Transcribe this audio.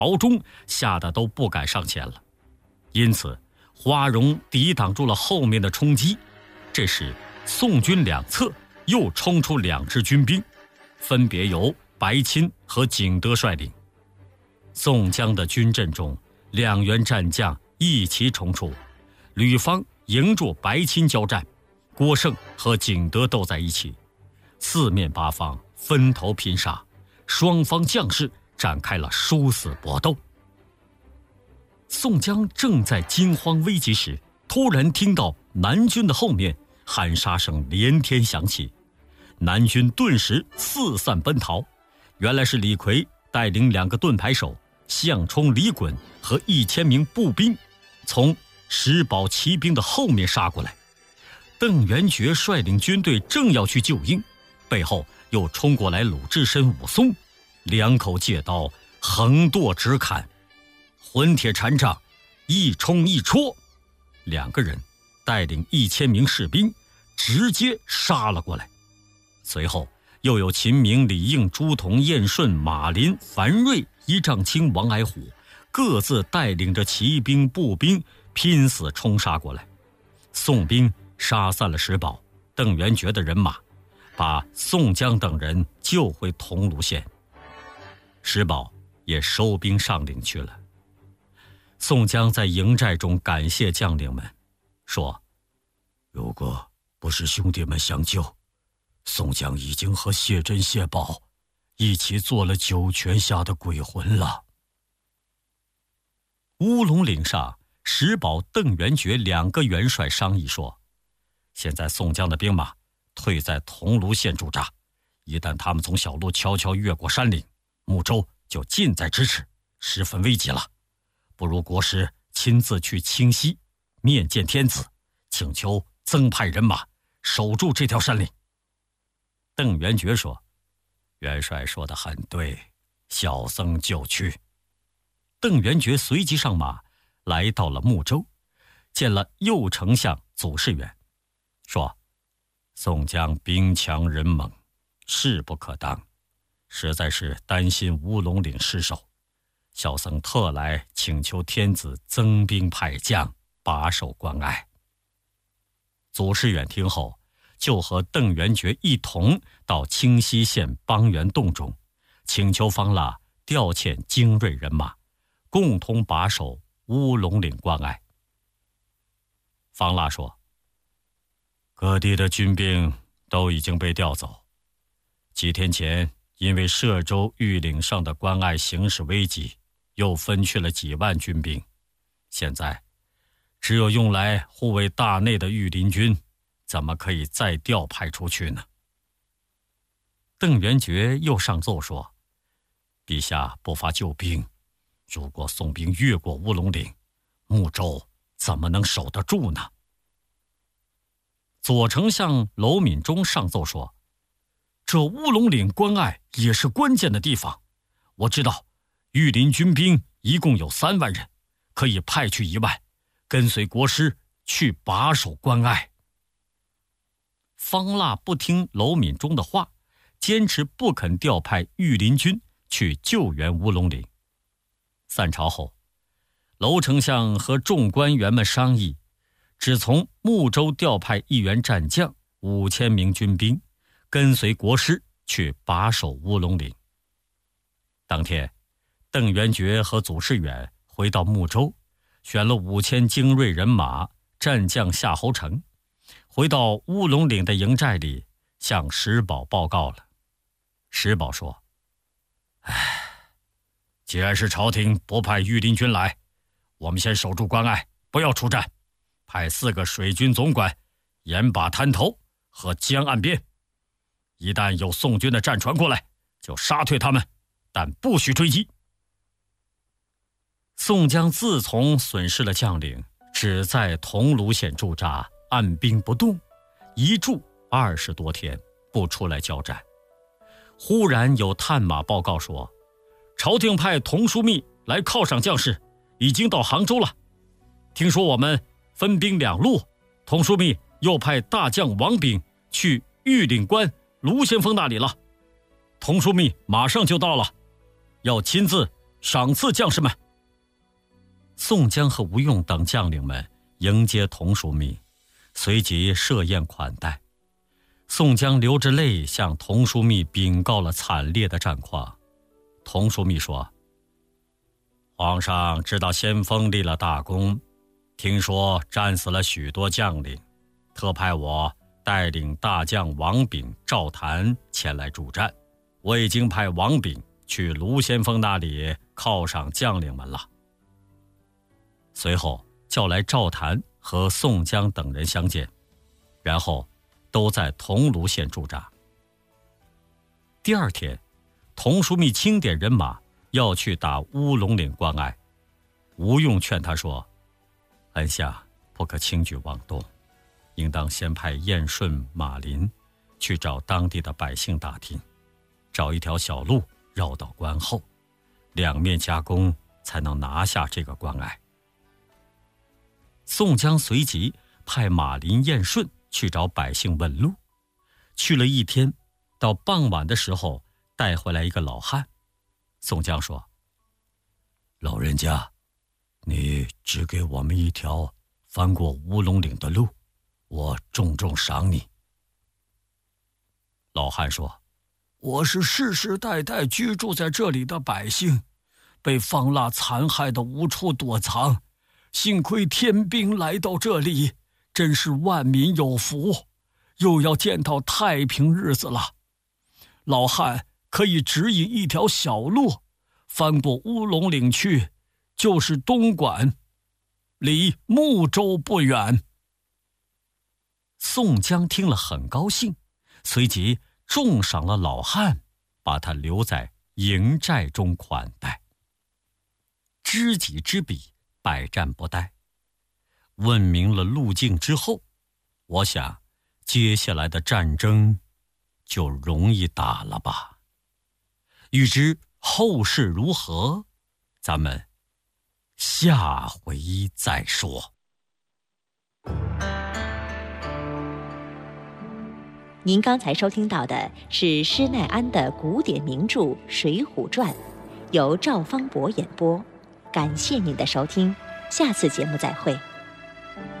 朝中吓得都不敢上前了。因此花荣抵挡住了后面的冲击。这时宋军两侧又冲出2支军兵，分别由白钦和景德率领。宋江的军阵中，2员战将一齐冲出，吕方迎住白钦交战，郭盛和景德斗在一起，四面八方分头拼杀，双方将士展开了殊死搏斗。宋江正在惊慌危急时，突然听到南军的后面喊杀声连天响起，南军顿时四散奔逃。原来是李逵带领2个盾牌手项冲、李衮和1000名步兵从石宝骑兵的后面杀过来。邓元觉率领军队正要去救应，背后又冲过来鲁智深、武松，2口借刀横剁直砍，混铁禅杖一冲一戳，2个人带领1000名士兵直接杀了过来。随后又有秦明、李应、朱仝、燕顺、马林、樊瑞、一丈青、王矮虎各自带领着骑兵、步兵拼死冲杀过来。宋兵杀散了石宝、邓元觉的人马，把宋江等人救回桐庐县。石宝也收兵上岭去了。宋江在营寨中感谢将领们，说：如果不是兄弟们相救，宋江已经和谢珍、谢宝一起做了九泉下的鬼魂了。乌龙岭上，石宝、邓元觉2个元帅商议说，现在宋江的兵马退在桐庐县驻扎，一旦他们从小路悄悄越过山岭，睦州就近在咫尺，十分危急了。不如国师亲自去清溪面见天子，请求增派人马守住这条山岭。邓元觉说：元帅说得很对，小僧就去。邓元觉随即上马，来到了睦州，见了右丞相祖士远，说：宋江兵强人猛，势不可当，实在是担心乌龙岭失守，小僧特来请求天子增兵派将，把守关隘。祖士远听后，就和邓元觉一同到清溪县邦源洞中，请求方腊调遣精锐人马，共同把守乌龙岭关隘。方腊说：各地的军兵都已经被调走，几天前因为歙州玉岭上的关隘形势危急，又分去了几万军兵，现在只有用来护卫大内的御林军，怎么可以再调派出去呢？邓元觉又上奏说：陛下不发救兵，如果宋兵越过乌龙岭，睦州怎么能守得住呢？左丞相娄敏中上奏说：这乌龙岭关隘也是关键的地方，我知道御林军兵一共有3万人，可以派去1万，跟随国师去把守关隘。方腊不听娄敏中的话，坚持不肯调派御林军去救援乌龙岭。散朝后，娄丞相和众官员们商议，只从睦州调派1员战将5000名军兵，跟随国师去把守乌龙岭。当天，邓元觉和祖士远回到睦州，选了5000精锐人马，战将夏侯成，回到乌龙岭的营寨里，向石宝报告了。石宝说：既然是朝廷不派御林军来，我们先守住关隘，不要出战，派4个水军总管严把滩头和江岸边，一旦有宋军的战船过来，就杀退他们，但不许追击。宋江自从损失了将领，只在桐庐县驻扎，按兵不动，一驻20多天，不出来交战。忽然有探马报告说，朝廷派童枢密来犒赏将士，已经到杭州了。听说我们分兵2路，童枢密又派大将王炳去玉岭关卢先锋那里了。童枢密马上就到了，要亲自赏赐将士们。宋江和吴用等将领们迎接童枢密，随即设宴款待。宋江流着泪向童枢密禀告了惨烈的战况。童枢密说：皇上知道先锋立了大功，听说战死了许多将领，特派我带领大将王炳、赵谭前来助战。我已经派王炳去卢先锋那里犒赏将领们了。随后叫来赵谭和宋江等人相见，然后都在桐庐县驻扎。第二天，童枢密清点人马要去打乌龙岭关隘。吴用劝他说：恩下不可轻举妄动，应当先派燕顺、马林去找当地的百姓打听，找一条小路绕到关后，两面夹攻，才能拿下这个关隘。宋江随即派马林、燕顺去找百姓问路，去了一天，到傍晚的时候带回来一个老汉。宋江说：老人家，你指给我们一条翻过乌龙岭的路，我重重赏你。老汉说：我是世世代代居住在这里的百姓，被方腊残害的无处躲藏，幸亏天兵来到这里，真是万民有福，又要见到太平日子了。老汉可以指引一条小路，翻过乌龙岭去，就是东莞，离睦州不远。宋江听了很高兴，随即重赏了老汉，把他留在营寨中款待。知己知彼，百战不殆。问明了路径之后，我想接下来的战争就容易打了吧。欲知后事如何，咱们下回再说。 您刚才收听到的是施耐庵的古典名著《水浒传》，由赵方博演播。感谢您的收听，下次节目再会。